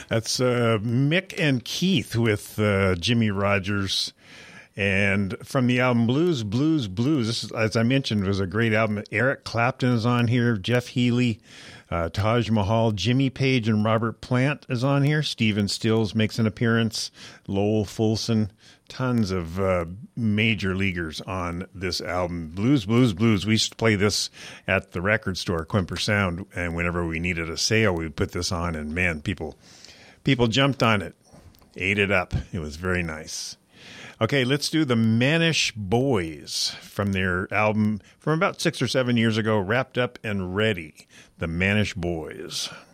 That's Mick and Keith with Jimmy Rogers. And from the album Blues, Blues, Blues, this is, as I mentioned, was a great album. Eric Clapton is on here, Jeff Healey, Taj Mahal, Jimmy Page, and Robert Plant is on here. Stephen Stills makes an appearance, Lowell Fulson, tons of major leaguers on this album. Blues, Blues, Blues. We used to play this at the record store, Quimper Sound, and whenever we needed a sale, we would put this on, and man, people jumped on it, ate it up. It was very nice. Okay, let's do the Manish Boys from their album from about 6 or 7 years ago, Wrapped Up and Ready, the Manish Boys.